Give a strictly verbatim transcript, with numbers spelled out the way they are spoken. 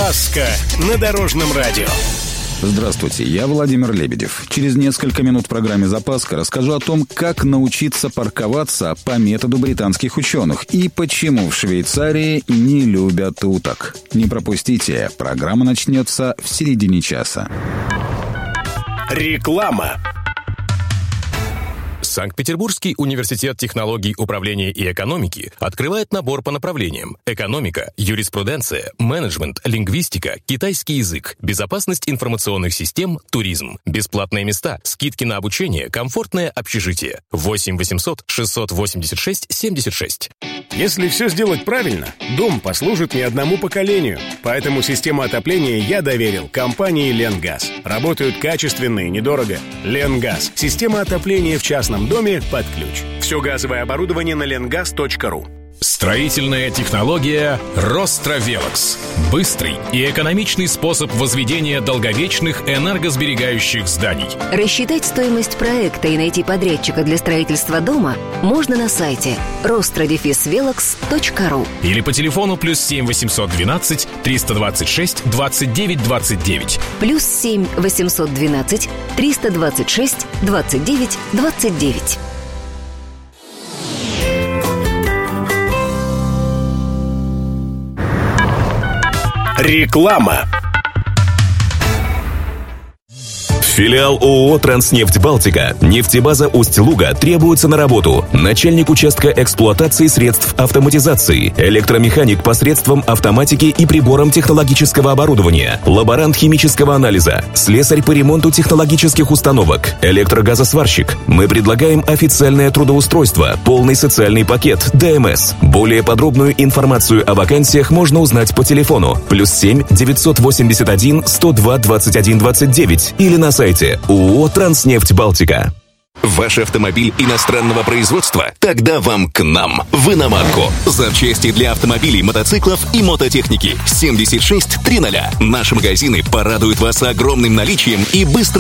Запаска на Дорожном радио. Здравствуйте, я Владимир Лебедев. Через несколько минут в программе «Запаска» расскажу о том, как научиться парковаться по методу британских ученых и почему в Швейцарии не любят уток. Не пропустите, программа начнется в середине часа. Реклама. Санкт-Петербургский университет технологий управления и экономики открывает набор по направлениям: экономика, юриспруденция, менеджмент, лингвистика, китайский язык, безопасность информационных систем, туризм. Бесплатные места, скидки на обучение, комфортное общежитие. восемь восемьсот шестьсот восемьдесят шесть семьдесят шесть. Если все сделать правильно, дом послужит не одному поколению. Поэтому систему отопления я доверил компании «Ленгаз». Работают качественно и недорого. «Ленгаз» — система отопления в частном доме под ключ. Все газовое оборудование на ленгаз точка ру. Строительная технология «Ростровелокс». Быстрый и экономичный способ возведения долговечных энергосберегающих зданий. Рассчитать стоимость проекта и найти подрядчика для строительства дома можно на сайте ростровелокс точка ру или по телефону плюс семь восемьсот двенадцать триста двадцать шесть двадцать девять двадцать девять. Плюс семь восемьсот двенадцать триста двадцать шесть двадцать девять двадцать девять. Реклама. Филиал ООО «Транснефть Балтика», нефтебаза Усть-Луга требуется на работу. Начальник участка эксплуатации средств автоматизации, электромеханик посредством автоматики и прибором технологического оборудования, лаборант химического анализа, слесарь по ремонту технологических установок, электрогазосварщик. Мы предлагаем официальное трудоустройство, полный социальный пакет, ДМС. Более подробную информацию о вакансиях можно узнать по телефону плюс семь девятьсот восемьдесят один сто два двадцать один двадцать девять или на сайте ООО «Транснефть Балтика». Ваш автомобиль иностранного производства? Тогда вам к нам, в Иномарко. Запчасти для автомобилей, мотоциклов и мототехники. семьдесят шесть триста. Наши магазины порадуют вас огромным наличием и быстро